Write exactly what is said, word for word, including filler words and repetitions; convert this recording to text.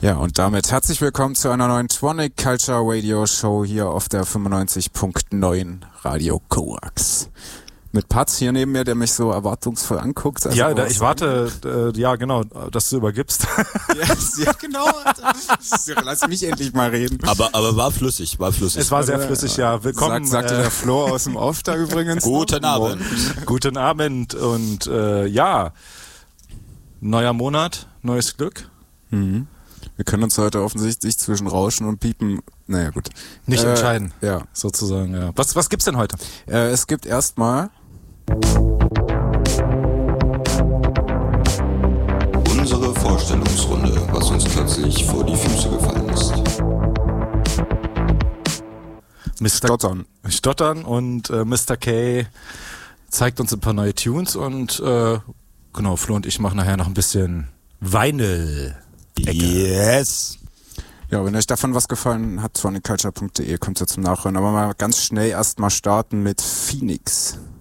Ja, und damit herzlich willkommen zu einer neuen Tronic Culture Radio Show hier auf der fünfundneunzig Komma neun Radio Coax. Mit Patz hier neben mir, der mich so erwartungsvoll anguckt. Also ja, da, ich warte, äh, ja genau, dass du übergibst. Yes, ja, genau. Lass mich endlich mal reden. Aber aber war flüssig, war flüssig. Es war sehr flüssig, ja. Willkommen. Sagt, sagte äh, der Flo aus dem Off da übrigens. Guten Abend. Guten Abend und äh, ja, neuer Monat, neues Glück. Mhm. Wir können uns heute offensichtlich zwischen Rauschen und Piepen, naja gut. Nicht äh, entscheiden. Ja. Sozusagen, ja. Was, was gibt's denn heute? Äh, es gibt erstmal unsere Vorstellungsrunde, was uns plötzlich vor die Füße gefallen ist. Mister Stottern. Stottern und äh, Mister K zeigt uns ein paar neue Tunes und äh, genau, Flo und ich machen nachher noch ein bisschen Vinyl. Yes. Ja, wenn euch davon was gefallen hat, tronic culture punkt de, kommt ihr zum Nachhören. Aber mal ganz schnell erstmal starten mit Phoenix.